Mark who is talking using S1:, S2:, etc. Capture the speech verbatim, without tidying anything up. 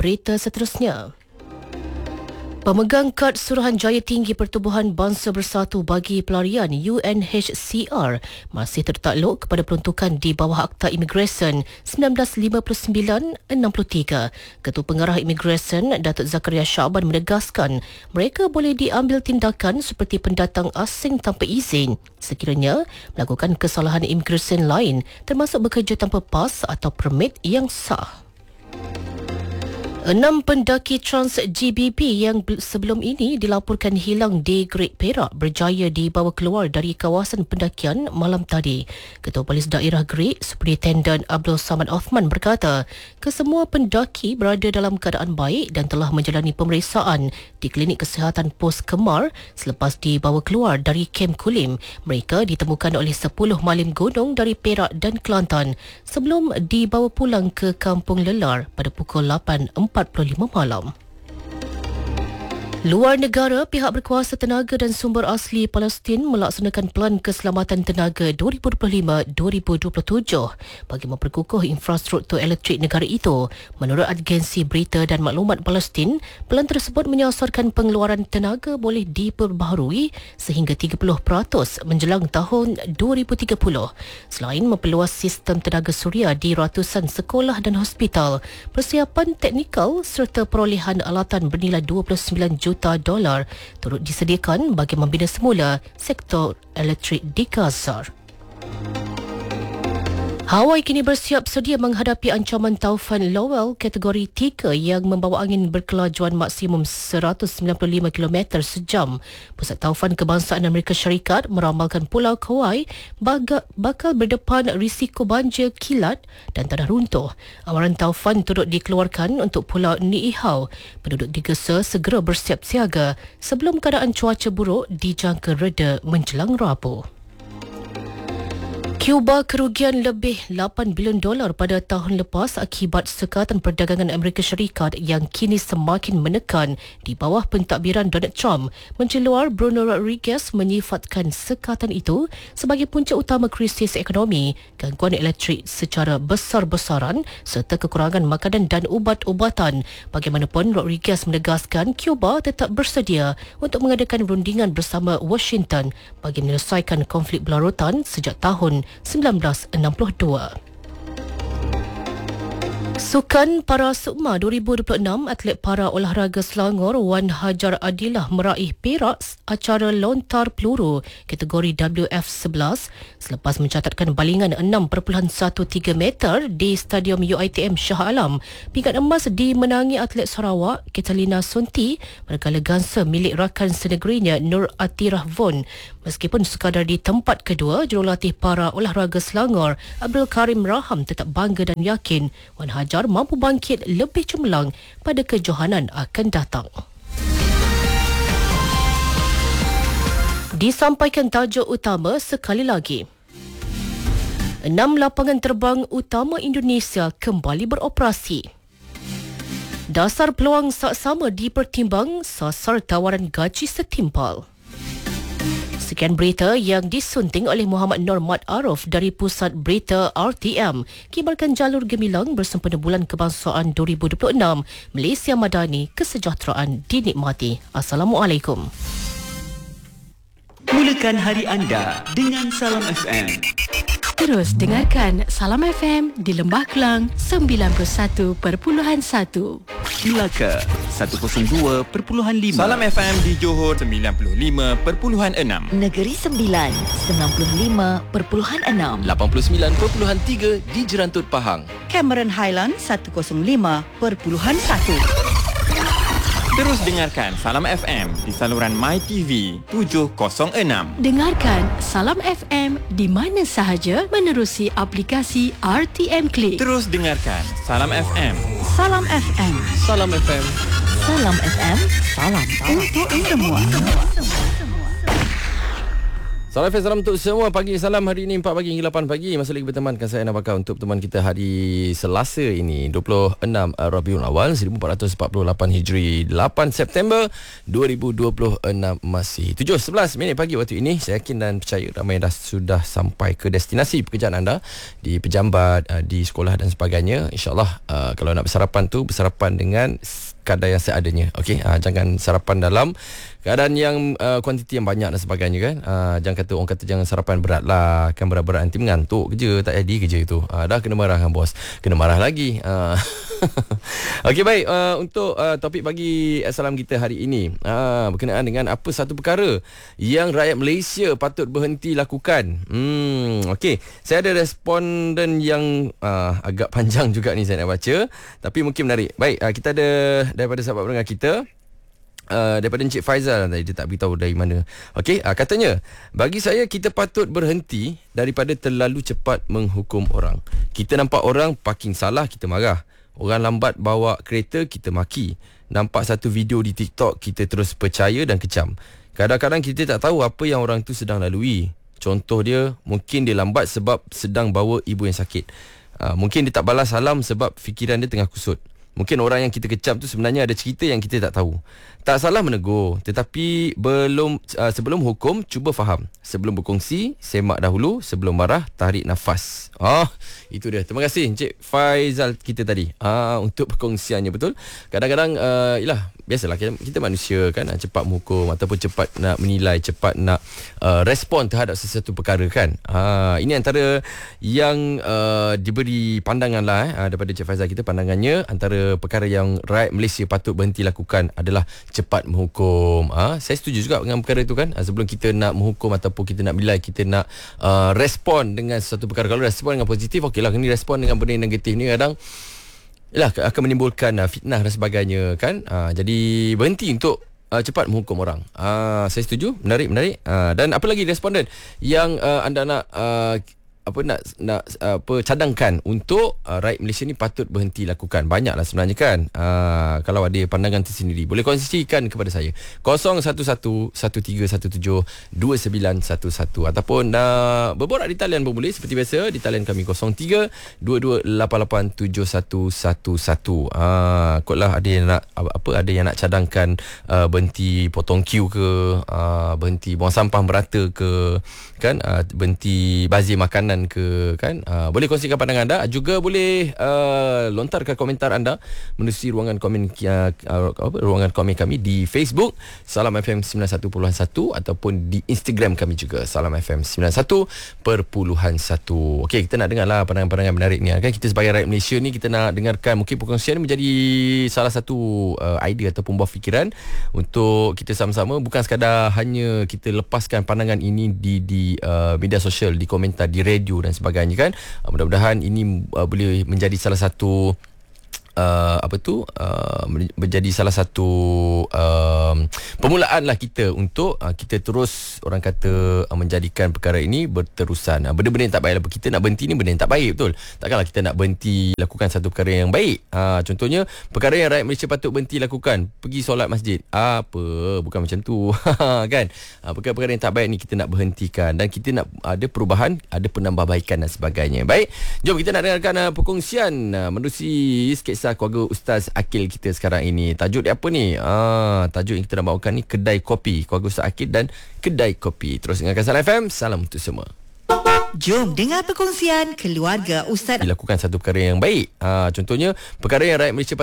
S1: berita seterusnya. Pemegang kad Suruhanjaya Tinggi Pertubuhan Bangsa Bersatu bagi Pelarian U N H C R masih tertakluk kepada peruntukan di bawah Akta Imigresen seribu sembilan ratus lima puluh sembilan enam puluh tiga. Ketua Pengarah Imigresen Datuk Zakaria Shaaban menegaskan mereka boleh diambil tindakan seperti pendatang asing tanpa izin sekiranya melakukan kesalahan imigresen lain termasuk bekerja tanpa pas atau permit yang sah. Enam pendaki Trans G B P yang sebelum ini dilaporkan hilang di Great Perak berjaya dibawa keluar dari kawasan pendakian malam tadi. Ketua Polis Daerah Great, Superintendent Abdul Samad Othman berkata, kesemua pendaki berada dalam keadaan baik dan telah menjalani pemeriksaan di Klinik Kesihatan Pos Kemar selepas dibawa keluar dari Kem Kulim. Mereka ditemukan oleh sepuluh malim gunung dari Perak dan Kelantan sebelum dibawa pulang ke Kampung Lelar pada pukul lapan empat puluh lima malam. Luar negara, pihak berkuasa tenaga dan sumber asli Palestin melaksanakan Pelan Keselamatan Tenaga dua ribu dua puluh lima dua ribu dua puluh tujuh bagi memperkukuh infrastruktur elektrik negara itu. Menurut agensi berita dan maklumat Palestin, pelan tersebut menyasarkan pengeluaran tenaga boleh diperbaharui sehingga tiga puluh peratus menjelang tahun dua ribu tiga puluh. Selain memperluas sistem tenaga suria di ratusan sekolah dan hospital, persiapan teknikal serta perolehan alatan bernilai dua puluh sembilan juta dolar turut disediakan bagi membina semula sektor elektrik di Gaza. Hawaii kini bersiap sedia menghadapi ancaman taufan Lowell kategori tiga yang membawa angin berkelajuan maksimum seratus sembilan puluh lima kilometer sejam. Pusat Taufan Kebangsaan Amerika Syarikat meramalkan Pulau Kauai bakal berdepan risiko banjir, kilat dan tanah runtuh. Amaran taufan turut dikeluarkan untuk Pulau Niihau. Penduduk digesa segera bersiap siaga sebelum keadaan cuaca buruk dijangka reda menjelang Rabu. Cuba kerugian lebih lapan bilion dolar pada tahun lepas akibat sekatan perdagangan Amerika Syarikat yang kini semakin menekan di bawah pentadbiran Donald Trump. Menteri Luar Bruno Rodriguez menyifatkan sekatan itu sebagai punca utama krisis ekonomi, gangguan elektrik secara besar-besaran serta kekurangan makanan dan ubat-ubatan. Bagaimanapun, Rodriguez menegaskan Cuba tetap bersedia untuk mengadakan rundingan bersama Washington bagi menyelesaikan konflik berlarutan sejak tahun sembilan belas enam puluh dua. Sukan Para Sukma dua ribu dua puluh enam, atlet para olahraga Selangor Wan Hajar Adillah meraih perak acara lontar peluru kategori W F sebelas selepas mencatatkan balingan enam perpuluhan tiga belas meter di Stadium U I T M Shah Alam. Pingat emas dimenangi atlet Sarawak Catalina Sonti manakala gangsa milik rakan senegerinya Nur Atirah Von. Meskipun sekadar di tempat kedua, jurulatih para olahraga Selangor Abdul Karim Raham tetap bangga dan yakin Wan Hajar mampu bangkit lebih cemerlang pada kejohanan akan datang. Disampaikan tajuk utama sekali lagi. Enam lapangan terbang utama Indonesia kembali beroperasi. Dasar peluang saksama dipertimbang sasar tawaran gaji setimpal. Sekian berita yang disunting oleh Muhammad Nur Mat Arif dari Pusat Berita R T M. Kibarkan jalur gemilang bersempena Bulan Kebangsaan dua ribu dua puluh enam. Malaysia Madani, kesejahteraan dinikmati. Assalamualaikum.
S2: Mulakan hari anda dengan Salam F M.
S3: Terus dengarkan Salam F M di Lembah Kelang sembilan puluh satu perpuluhan satu.
S2: Melaka seratus dua perpuluhan lima.
S4: Salam F M di Johor sembilan puluh lima perpuluhan enam.
S5: Negeri Sembilan sembilan puluh lima perpuluhan enam.
S6: lapan puluh sembilan perpuluhan tiga di Jerantut Pahang.
S7: Cameron Highland seratus lima perpuluhan satu.
S4: Terus dengarkan Salam F M di saluran My T V tujuh kosong enam.
S3: Dengarkan Salam F M di mana sahaja menerusi aplikasi R T M Click.
S4: Terus dengarkan Salam F M.
S7: Salam F M.
S6: Salam F M.
S5: Salam F M. Salam.
S7: Untuk semua.
S8: Salam F M, salam untuk semua. Pagi salam hari ini empat pagi hingga lapan pagi. Masih lagi bertemankan saya Nabakar untuk pertemuan kita hari Selasa ini dua puluh enam Rabiul Awal seribu empat ratus empat puluh lapan Hijri, lapan September dua ribu dua puluh enam. Masih tujuh sebelas minit pagi waktu ini. Saya yakin dan percaya ramai dah sudah sampai ke destinasi pekerjaan anda, di pejabat, di sekolah dan sebagainya. InsyaAllah uh, kalau nak bersarapan tu, bersarapan dengan kadar yang seadanya. Okey, uh, jangan sarapan dalam keadaan yang uh, kuantiti yang banyak dan sebagainya kan. Uh, jangan kata orang kata jangan sarapan berat lah, kan berat-berat nanti mengantuk kerja, tak jadi kerja itu. Uh, dah kena marah kan bos, kena marah lagi. Uh. Okey, baik, uh, untuk uh, topik bagi salam kita hari ini uh, berkenaan dengan apa satu perkara yang rakyat Malaysia patut berhenti lakukan. Hmm, okey, saya ada responden yang uh, agak panjang juga ni saya nak baca, tapi mungkin menarik. Baik, uh, kita ada daripada sahabat pendengar kita, uh, daripada Encik Faizal tadi, dia tak beritahu dari mana. Okey, uh, katanya, bagi saya kita patut berhenti daripada terlalu cepat menghukum orang. Kita nampak orang parking salah, kita marah. Orang lambat bawa kereta, kita maki. Nampak satu video di TikTok, kita terus percaya dan kecam. Kadang-kadang kita tak tahu apa yang orang tu sedang lalui. Contoh dia, mungkin dia lambat sebab sedang bawa ibu yang sakit. uh, Mungkin dia tak balas salam sebab fikiran dia tengah kusut. Mungkin orang yang kita kecam tu sebenarnya ada cerita yang kita tak tahu. Tak salah menegur, tetapi belum uh, sebelum hukum, cuba faham. Sebelum berkongsi, semak dahulu. Sebelum marah, tarik nafas. Ah, itu dia. Terima kasih Encik Faizal kita tadi ah, untuk perkongsiannya. Betul, kadang-kadang uh, Yalah, biasalah kita, kita manusia kan, cepat menghukum ataupun cepat nak menilai, cepat nak uh, respon terhadap sesuatu perkara kan. Ah, ini antara yang uh, diberi pandangan lah eh, daripada Encik Faizal kita. Pandangannya, antara perkara yang rakyat Malaysia patut berhenti lakukan adalah cepat menghukum. Ah, saya setuju juga dengan perkara itu kan. Ah, sebelum kita nak menghukum ataupun kita nak menilai, kita nak uh, respon dengan sesuatu perkara. Kalau respon dengan positif, okeylah. Ini respon dengan benda yang negatif ni kadang yalah, akan menimbulkan uh, fitnah dan sebagainya kan. Uh, jadi berhenti untuk uh, cepat menghukum orang. Uh, saya setuju, menarik menarik. Uh, dan apa lagi responden yang uh, anda nak uh, apa nak nak uh, apa cadangkan untuk uh, rakyat Malaysia ni patut berhenti lakukan? Banyaklah sebenarnya kan. Uh, kalau ada pandangan tersendiri, boleh kongsikan kepada saya kosong satu satu satu tiga satu tujuh dua sembilan satu satu, ataupun uh, berborak di talian pun boleh seperti biasa di talian kami kosong tiga dua dua lapan lapan tujuh satu satu satu. Ah, kotlah ada yang nak apa ada yang nak cadangkan uh, berhenti potong queue ke, uh, berhenti buang sampah merata ke kan, uh, berhenti bazir makanan ke kan. Uh, boleh kongsikan pandangan anda, juga boleh uh, lontarkan komentar anda menerusi ruangan komen uh, apa, ruangan komen kami di Facebook Salam F M sembilan puluh satu perpuluhan satu, ataupun di Instagram kami juga Salam F M sembilan puluh satu perpuluhan satu. Okey, kita nak dengarlah pandangan-pandangan menarik ni kan. Kita sebagai rakyat Malaysia ni, kita nak dengarkan, mungkin perkongsian ni menjadi salah satu uh, idea ataupun buah fikiran untuk kita sama-sama, bukan sekadar hanya kita lepaskan pandangan ini di di uh, media sosial, di komentar, di radio dan sebagainya kan. Uh, mudah-mudahan ini uh, boleh menjadi salah satu Uh, apa tu uh, menjadi salah satu uh, permulaan lah kita untuk uh, kita terus, orang kata, uh, menjadikan perkara ini berterusan. uh, Benda-benda yang tak baik, kita nak berhenti ni benda yang tak baik, betul. Takkanlah kita nak berhenti lakukan satu perkara yang baik. uh, Contohnya, perkara yang rakyat Malaysia patut berhenti lakukan, pergi solat masjid. Apa, bukan macam tu kan. uh, Perkara-perkara yang tak baik ni kita nak berhentikan, dan kita nak ada perubahan, ada penambahbaikan dan sebagainya. Baik, jom kita nak dengarkan uh, perkongsian uh, menerusi sketsa keluarga Ustaz Akil kita sekarang ini. Tajuk dia apa ni? Ah, tajuk yang kita nak bawakan ni Kedai Kopi. Keluarga Ustaz Akil dan Kedai Kopi. Terus dengarkan Salam F M. Salam untuk semua.
S7: Jom dengar perkongsian keluarga Ustaz.
S8: Dilakukan satu perkara yang baik. Ah, contohnya, perkara yang rakyat Malaysia